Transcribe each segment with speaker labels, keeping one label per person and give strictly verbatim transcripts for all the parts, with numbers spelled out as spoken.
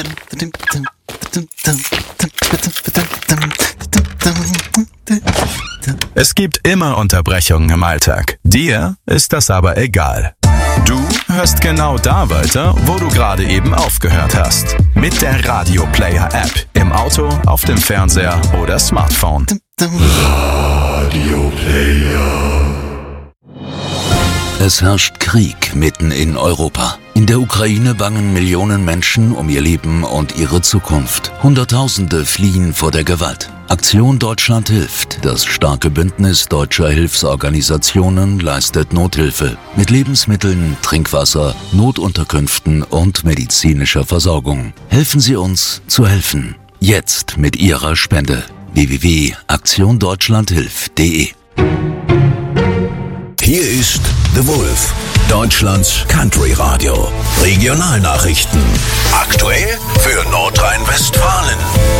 Speaker 1: Es gibt immer Unterbrechungen im Alltag. Dir ist das aber egal. Du hörst genau da weiter, wo du gerade eben aufgehört hast. Mit der Radio Player App. Im Auto, auf dem Fernseher oder Smartphone.
Speaker 2: Radio Player.
Speaker 3: Es herrscht Krieg mitten in Europa. In der Ukraine bangen Millionen Menschen um ihr Leben und ihre Zukunft. Hunderttausende fliehen vor der Gewalt. Aktion Deutschland hilft. Das starke Bündnis deutscher Hilfsorganisationen leistet Nothilfe mit Lebensmitteln, Trinkwasser, Notunterkünften und medizinischer Versorgung. Helfen Sie uns zu helfen. Jetzt mit Ihrer Spende. w w w punkt aktion deutschland hilft punkt de.
Speaker 2: Hier ist The Wolf, Deutschlands Country Radio. Regionalnachrichten. Aktuell für Nordrhein-Westfalen.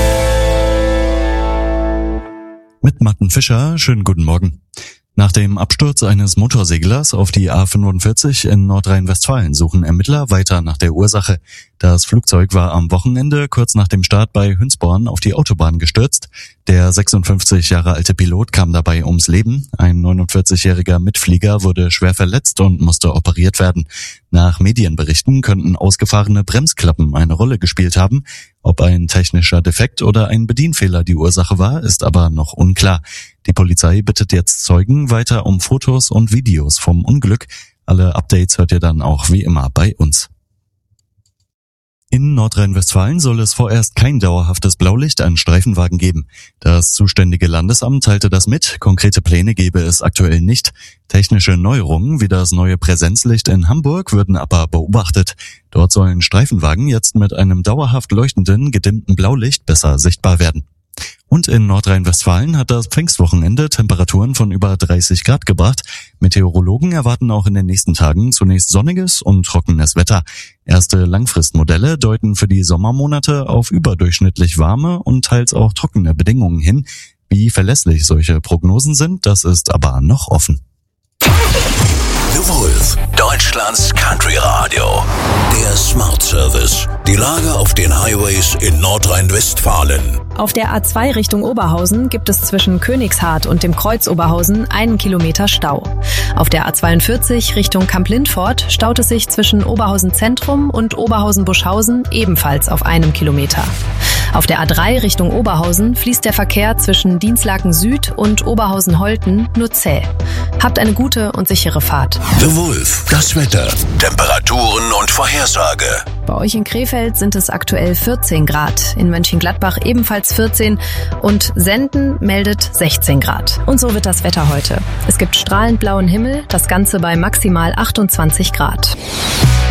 Speaker 4: Mit Martin Fischer, schönen guten Morgen. Nach dem Absturz eines Motorseglers auf die A fünfundvierzig in Nordrhein-Westfalen suchen Ermittler weiter nach der Ursache. Das Flugzeug war am Wochenende kurz nach dem Start bei Hünsborn auf die Autobahn gestürzt. Der sechsundfünfzig Jahre alte Pilot kam dabei ums Leben. Ein neunundvierzigjähriger Mitflieger wurde schwer verletzt und musste operiert werden. Nach Medienberichten könnten ausgefahrene Bremsklappen eine Rolle gespielt haben. Ob ein technischer Defekt oder ein Bedienfehler die Ursache war, ist aber noch unklar. Die Polizei bittet jetzt Zeugen weiter um Fotos und Videos vom Unglück. Alle Updates hört ihr dann auch wie immer bei uns. In Nordrhein-Westfalen soll es vorerst kein dauerhaftes Blaulicht an Streifenwagen geben. Das zuständige Landesamt teilte das mit. Konkrete Pläne gebe es aktuell nicht. Technische Neuerungen wie das neue Präsenzlicht in Hamburg würden aber beobachtet. Dort sollen Streifenwagen jetzt mit einem dauerhaft leuchtenden, gedimmten Blaulicht besser sichtbar werden. Und in Nordrhein-Westfalen hat das Pfingstwochenende Temperaturen von über dreißig Grad gebracht. Meteorologen erwarten auch in den nächsten Tagen zunächst sonniges und trockenes Wetter. Erste Langfristmodelle deuten für die Sommermonate auf überdurchschnittlich warme und teils auch trockene Bedingungen hin. Wie verlässlich solche Prognosen sind, das ist aber noch offen.
Speaker 2: The Wolf, Deutschlands Country Radio. Der Smart Service. Die Lage auf den Highways in Nordrhein-Westfalen.
Speaker 5: Auf der A zwei Richtung Oberhausen gibt es zwischen Königshardt und dem Kreuz Oberhausen einen Kilometer Stau. Auf der A zweiundvierzig Richtung Kamp-Lindfort staut es sich zwischen Oberhausen Zentrum und Oberhausen-Buschhausen ebenfalls auf einem Kilometer. Auf der A drei Richtung Oberhausen fließt der Verkehr zwischen Dinslaken Süd und Oberhausen-Holten nur zäh. Habt eine gute und sichere Fahrt.
Speaker 2: The Wolf, das Wetter, Temperaturen und Vorhersage.
Speaker 5: Bei euch in Krefeld sind es aktuell vierzehn Grad, in Mönchengladbach ebenfalls vierzehn und Senden meldet sechzehn Grad. Und so wird das Wetter heute. Es gibt strahlend blauen Himmel, das Ganze bei maximal achtundzwanzig Grad.